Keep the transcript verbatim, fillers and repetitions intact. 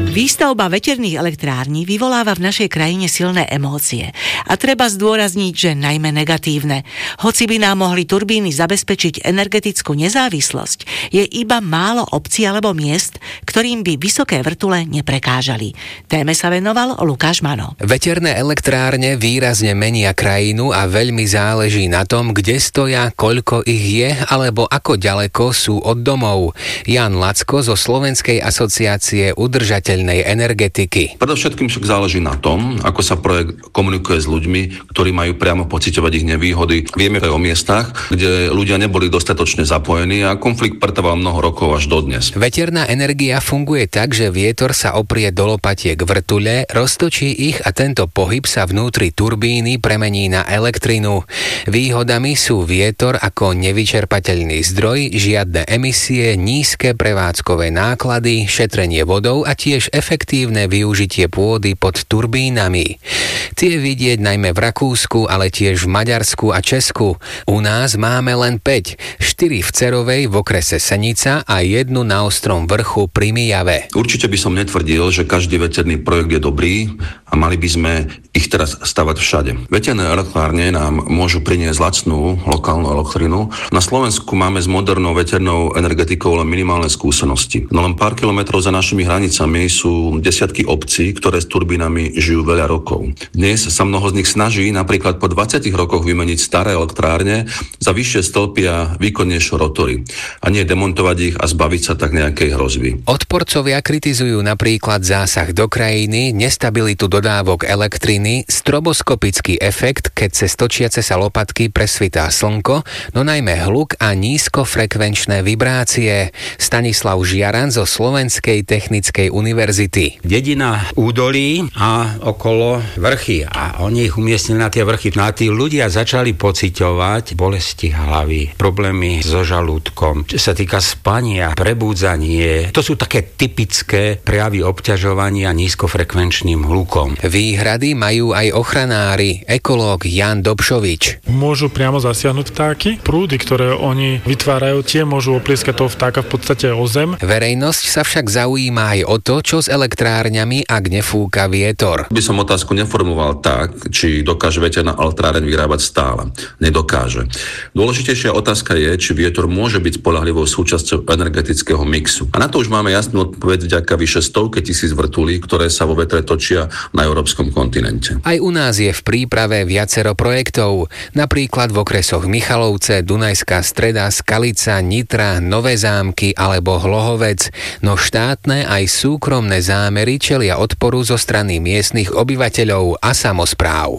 Výstavba veterných elektrární vyvoláva v našej krajine silné emócie. A treba zdôrazniť, že najmä negatívne. Hoci by nám mohli turbíny zabezpečiť energetickú nezávislosť, je iba málo obcí alebo miest, ktorým by vysoké vrtule neprekážali. Téme sa venoval Lukáš Mano. Veterné elektrárne výrazne menia krajinu a veľmi záleží na tom, kde stoja, koľko ich je, alebo ako ďaleko sú od domov. Jan Lacko zo Slovenskej asociácie udržateľnej energetiky. Predovšetkým však záleží na tom, ako sa projekt komunikuje s ľuďmi, ktorí majú priamo pociťovať ich nevýhody. Vieme aj o miestach, kde ľudia neboli dostatočne zapojení a konflikt pretrval mnoho rokov až dodnes. Veterná energia funguje tak, že vietor sa oprie do lopatiek vrtule, roztočí ich a tento pohyb sa vnútri turbíny premení na elektrinu. Výhodami sú vietor ako nevyčerpateľný zdroj, žiadne emisie, nízke prevádzkové náklady, šetrenie vodou a tiež efektívne využitie pôdy pod turbínami. Tie vidieť najmä v Rakúsku, ale tiež v Maďarsku a Česku. U nás máme len päť, štyri v Cerovej v okrese Senica a jednu na Ostrom vrchu pri Mijave. Určite by som netvrdil, že každý veterný projekt je dobrý a mali by sme ich teraz stavať všade. Veterné elektrárne nám môžu priniesť lacnú lokálnu elektrinu. Na Slovensku máme s modernou veternou energetikou len minimálne skúsenosti. No len pár kilometrov za našimi hranicami sú desiatky obcí, ktoré s turbínami žijú veľa rokov. Dnes sa mnoho z nich snaží napríklad po dvadsiatich rokoch vymeniť staré elektrárne za vyššie stĺpy a výkonnejšie rotory a nie demontovať ich a zbaviť sa tak nejakej hrozby. Odporcovia kritizujú napríklad zásah do krajiny, nestabilitu dodávok elektriny, stroboskopický efekt, keď cez točiace sa lopatky presvitá slnko, no najmä hluk a nízkofrekvenčné vibrácie. Stanislav Žiaran zo Slovenskej technickej univerzity. Dedina údolí a okolo vrchy a oni ich umiestnili na tie vrchy. No a tí ľudia začali pociťovať bolesti hlavy, problémy so žalúdkom, čo sa týka spania, prebúdzanie. To sú také typické prejavy obťažovania nízkofrekvenčným hlukom. Výhrady majú aj ochranári, ekológ Jan Dobšovič. Môžu priamo zasiahnuť vtáky. Prúdy, ktoré oni vytvárajú, tie môžu oplieskať toho vtáka v podstate o zem. Verejnosť sa však zaujíma aj o to, čo s elektrárňami, ak nefúka vietor. By som otázku neformoval tak, či dokáže veterná elektráreň vyrábať stále. Nedokáže. Dôležitejšia otázka je, či vietor môže byť spoľahlivou súčasťou energetického mixu. A na to už máme jasnú odpoveď vďaka vyše stovke tisíc vrtulí, ktoré sa vo vetre točia na európskom kontinente. Aj u nás je v príprave viacero projektov, napríklad v okresoch Michalovce, Dunajská Streda, Skalica, Nitra, Nové Zámky alebo Hlohovec, no štátne aj súkromné zámery čelia odporu zo strany miestnych obyvateľov a samospráv.